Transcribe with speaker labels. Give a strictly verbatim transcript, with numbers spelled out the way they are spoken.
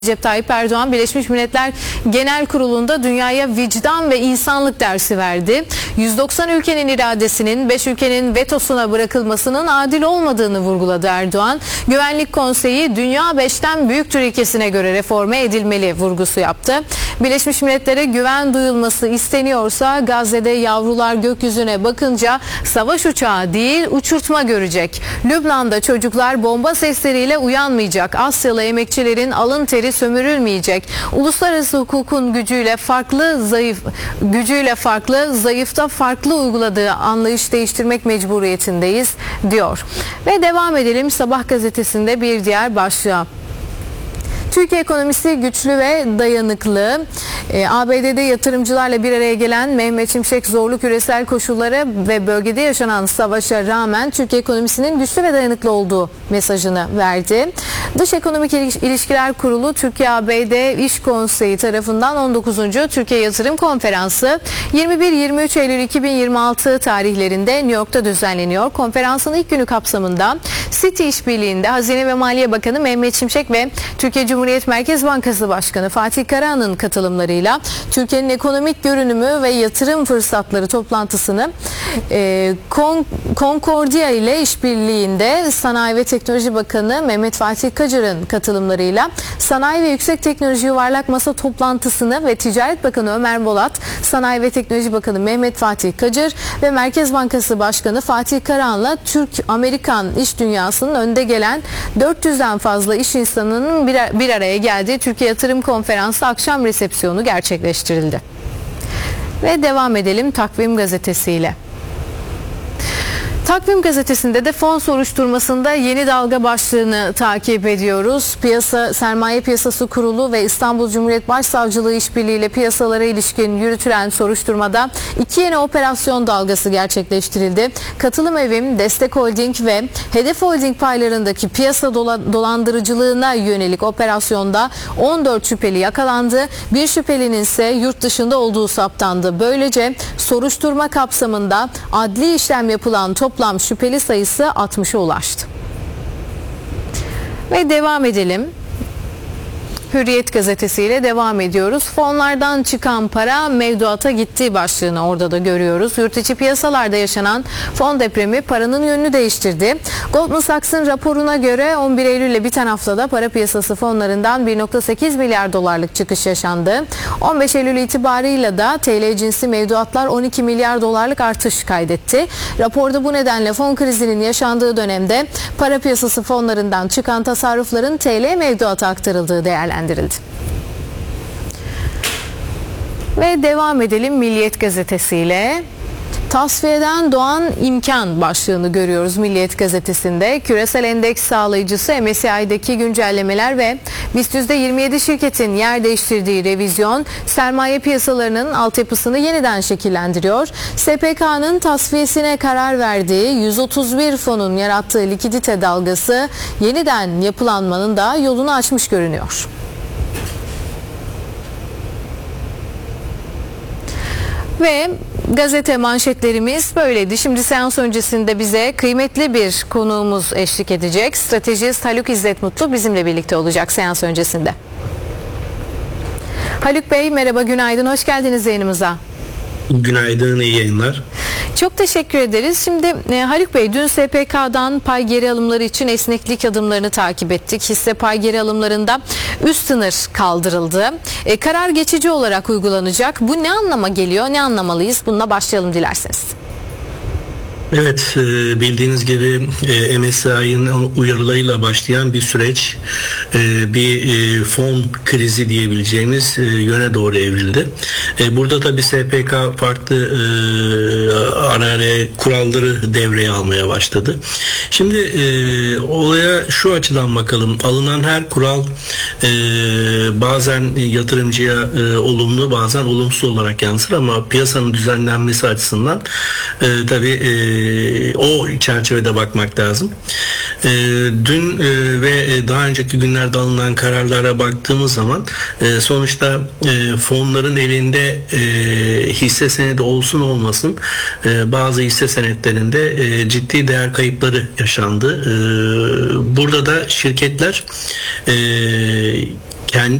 Speaker 1: Recep Tayyip Erdoğan Birleşmiş Milletler Genel Kurulu'nda dünyaya vicdan ve insanlık dersi verdi. yüz doksan ülkenin iradesinin beş ülkenin vetosuna bırakılmasının adil olmadığını vurguladı Erdoğan. Güvenlik Konseyi dünya beşten büyüktür ilkesine göre reforme edilmeli vurgusu yaptı. Birleşmiş Milletler'e güven duyulması isteniyorsa Gazze'de yavrular gökyüzüne bakınca savaş uçağı değil uçurtma görecek. Lübnan'da çocuklar bomba sesleriyle uyanmayacak. Asyalı emekçilerin alın teri sömürülmeyecek. Uluslararası hukukun gücüyle farklı zayıf gücüyle farklı zayıfta farklı uyguladığı anlayış değiştirmek mecburiyetindeyiz diyor. Ve devam edelim Sabah gazetesinde bir diğer başlığa. Türkiye ekonomisi güçlü ve dayanıklı. E, A B D'de yatırımcılarla bir araya gelen Mehmet Şimşek zorlu küresel koşullara ve bölgede yaşanan savaşa rağmen Türkiye ekonomisinin güçlü ve dayanıklı olduğu mesajını verdi. Dış Ekonomik İlişkiler Kurulu Türkiye-A B D İş Konseyi tarafından on dokuzuncu Türkiye Yatırım Konferansı yirmi bir yirmi üç Eylül iki bin yirmi altı tarihlerinde New York'ta düzenleniyor. Konferansın ilk günü kapsamında Citi İşbirliği'nde Hazine ve Maliye Bakanı Mehmet Şimşek ve Türkiye Cumhuriyet Merkez Bankası Başkanı Fatih Karahan'ın katılımlarıyla Türkiye'nin ekonomik görünümü ve yatırım fırsatları toplantısını e, Kon, Concordia ile işbirliğinde Sanayi ve Teknoloji Bakanı Mehmet Fatih Kacar'ın katılımlarıyla Sanayi ve Yüksek Teknoloji Yuvarlak Masa toplantısını ve Ticaret Bakanı Ömer Bolat, Sanayi ve Teknoloji Bakanı Mehmet Fatih Kacar ve Merkez Bankası Başkanı Fatih Karahan'la Türk-Amerikan iş dünyasının önde gelen dört yüzden fazla iş insanının bir, bir araya geldiği Türkiye Yatırım Konferansı akşam resepsiyonu gerçekleştirildi. Ve devam edelim Takvim gazetesiyle. Takvim gazetesinde de fon soruşturmasında yeni dalga başlığını takip ediyoruz. Piyasa Sermaye Piyasası Kurulu ve İstanbul Cumhuriyet Başsavcılığı işbirliğiyle piyasalara ilişkin yürütülen soruşturmada iki yeni operasyon dalgası gerçekleştirildi. Katılım Evim, Destek Holding ve Hedef Holding paylarındaki piyasa dolandırıcılığına yönelik operasyonda on dört şüpheli yakalandı. Bir şüphelinin ise yurt dışında olduğu saptandı. Böylece soruşturma kapsamında adli işlem yapılan toplam Toplam şüpheli sayısı altmışa ulaştı. Ve devam edelim. Hürriyet gazetesiyle devam ediyoruz. Fonlardan çıkan para mevduata gittiği başlığını orada da görüyoruz. Yurt içi piyasalarda yaşanan fon depremi paranın yönünü değiştirdi. Goldman Sachs'ın raporuna göre on bir Eylül ile biten haftada para piyasası fonlarından bir virgül sekiz milyar dolarlık çıkış yaşandı. on beş Eylül itibarıyla da T L cinsi mevduatlar on iki milyar dolarlık artış kaydetti. Raporda bu nedenle fon krizinin yaşandığı dönemde para piyasası fonlarından çıkan tasarrufların T L mevduata aktarıldığı değerlendirildi. Ve devam edelim Milliyet gazetesiyle. Tasfiyeden doğan imkan başlığını görüyoruz Milliyet gazetesinde. Küresel endeks sağlayıcısı M S C I'deki güncellemeler ve BIST yüzde yirmi yedi şirketin yer değiştirdiği revizyon sermaye piyasalarının altyapısını yeniden şekillendiriyor. S P K'nın tasfiyesine karar verdiği yüz otuz bir fonun yarattığı likidite dalgası yeniden yapılanmanın da yolunu açmış görünüyor. Ve gazete manşetlerimiz böyleydi. Şimdi seans öncesinde bize kıymetli bir konuğumuz eşlik edecek. Stratejist Haluk İzzet Mutlu bizimle birlikte olacak seans öncesinde. Haluk Bey merhaba, günaydın, hoş geldiniz yayınımıza.
Speaker 2: Günaydın, iyi yayınlar.
Speaker 1: Çok teşekkür ederiz. Şimdi e, Haluk Bey, dün S P K'dan pay geri alımları için esneklik adımlarını takip ettik. Hisse pay geri alımlarında üst sınır kaldırıldı. E, karar geçici olarak uygulanacak. Bu ne anlama geliyor? Ne anlamalıyız? Bununla başlayalım dilerseniz.
Speaker 2: Evet, bildiğiniz gibi M S C I'nin uyarılarıyla başlayan bir süreç bir fon krizi diyebileceğimiz yöne doğru evrildi. Burada tabii S P K farklı araya kuralları devreye almaya başladı. Şimdi olaya şu açıdan bakalım. Alınan her kural bazen yatırımcıya olumlu, bazen olumsuz olarak yansır ama piyasanın düzenlenmesi açısından tabii o çerçevede bakmak lazım. E, dün e, ve daha önceki günlerde alınan kararlara baktığımız zaman e, sonuçta e, fonların elinde e, hisse senedi olsun olmasın e, bazı hisse senetlerinde e, ciddi değer kayıpları yaşandı. E, burada da şirketler e, kendi